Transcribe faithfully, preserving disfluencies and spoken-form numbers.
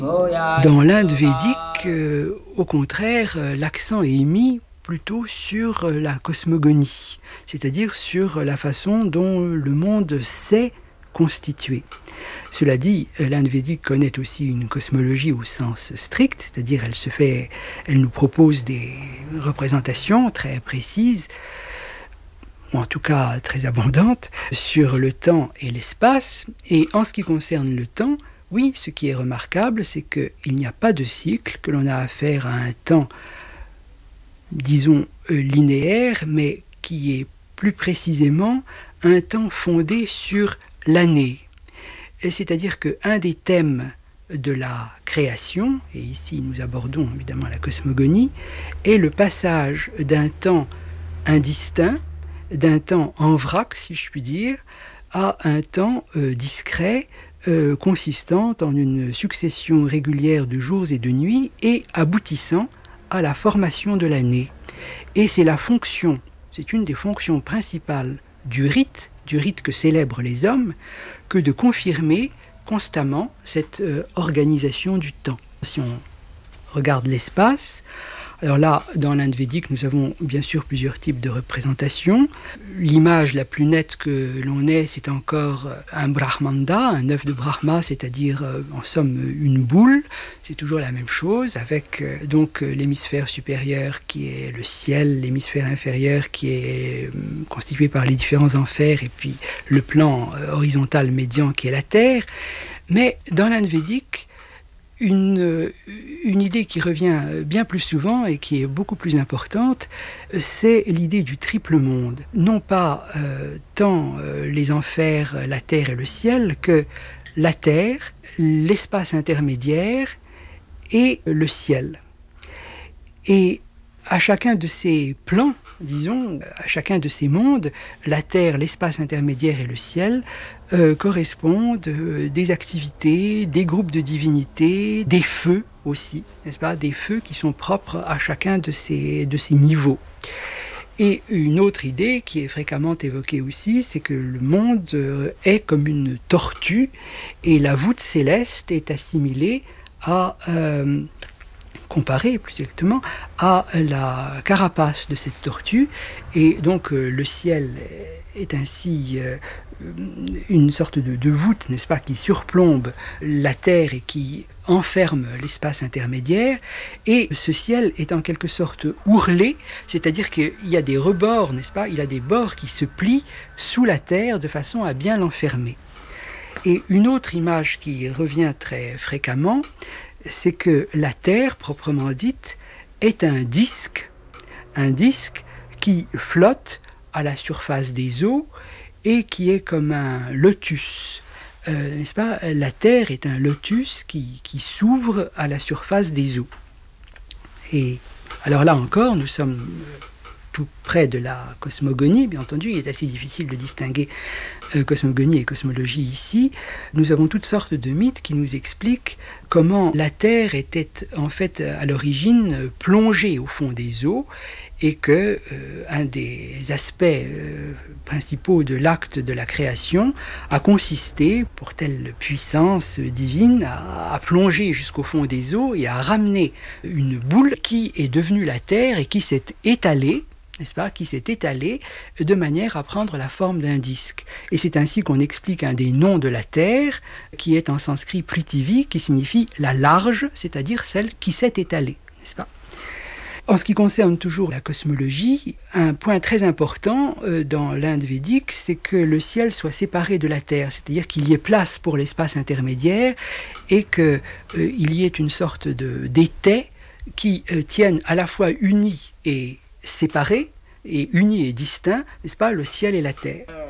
Dans l'Inde védique, euh, au contraire, euh, l'accent est mis plutôt sur euh, la cosmogonie, c'est-à-dire sur la façon dont le monde s'est constitué. Cela dit, l'Inde védique connaît aussi une cosmologie au sens strict, c'est-à-dire elle se fait, elle nous propose des représentations très précises, ou en tout cas très abondantes, sur le temps et l'espace. Et en ce qui concerne le temps, oui, ce qui est remarquable, c'est qu'il n'y a pas de cycle, que l'on a affaire à un temps, disons, linéaire, mais qui est plus précisément un temps fondé sur l'année. C'est-à-dire qu'un des thèmes de la création, et ici nous abordons évidemment la cosmogonie, est le passage d'un temps indistinct, d'un temps en vrac, si je puis dire, à un temps euh, discret, euh, consistant en une succession régulière de jours et de nuits et aboutissant à la formation de l'année. Et c'est la fonction, c'est une des fonctions principales du rite, du rite que célèbrent les hommes, que de confirmer constamment cette euh, organisation du temps. Si on regarde l'espace, alors là, dans l'Inde védique, nous avons bien sûr plusieurs types de représentations. L'image la plus nette que l'on ait, c'est encore un brahmanda, un œuf de Brahma, c'est-à-dire en somme une boule. C'est toujours la même chose, avec donc l'hémisphère supérieur qui est le ciel, l'hémisphère inférieur qui est constitué par les différents enfers, et puis le plan horizontal médian qui est la terre. Mais dans l'Inde védique, Une, une idée qui revient bien plus souvent et qui est beaucoup plus importante, c'est l'idée du triple monde. Non pas euh, tant euh, les enfers, la terre et le ciel, que la terre, l'espace intermédiaire et le ciel. Et à chacun de ces plans, disons, à chacun de ces mondes, la terre, l'espace intermédiaire et le ciel euh, correspondent euh, des activités, des groupes de divinités, des feux aussi, n'est-ce pas, des feux qui sont propres à chacun de ces, de ces niveaux. Et une autre idée qui est fréquemment évoquée aussi, c'est que le monde est comme une tortue et la voûte céleste est assimilée à... Euh, comparé plus exactement à la carapace de cette tortue, et donc euh, le ciel est ainsi euh, une sorte de, de voûte, n'est-ce pas, qui surplombe la terre et qui enferme l'espace intermédiaire, et ce ciel est en quelque sorte ourlé, c'est-à-dire qu'il y a des rebords, n'est-ce pas, il y a des bords qui se plient sous la terre de façon à bien l'enfermer. Et une autre image qui revient très fréquemment, c'est que la Terre, proprement dite, est un disque, un disque qui flotte à la surface des eaux et qui est comme un lotus. Euh, n'est-ce pas ? La Terre est un lotus qui, qui s'ouvre à la surface des eaux. Et alors là encore, nous sommes tout près de la cosmogonie, bien entendu, il est assez difficile de distinguer euh, cosmogonie et cosmologie ici. Nous avons toutes sortes de mythes qui nous expliquent comment la Terre était en fait à l'origine plongée au fond des eaux, et que euh, un des aspects euh, principaux de l'acte de la création a consisté, pour telle puissance divine, à, à plonger jusqu'au fond des eaux et à ramener une boule qui est devenue la Terre et qui s'est étalée, n'est-ce pas, qui s'est étalée de manière à prendre la forme d'un disque. Et c'est ainsi qu'on explique un des noms de la Terre, qui est en sanskrit Prithivi, qui signifie la large, c'est-à-dire celle qui s'est étalée, n'est-ce pas ? En ce qui concerne toujours la cosmologie, un point très important euh, dans l'Inde védique, c'est que le ciel soit séparé de la terre, c'est-à-dire qu'il y ait place pour l'espace intermédiaire et qu'il euh, y ait une sorte de, d'étais qui euh, tiennent à la fois unis et séparés, et unis et distincts, n'est-ce pas, le ciel et la terre.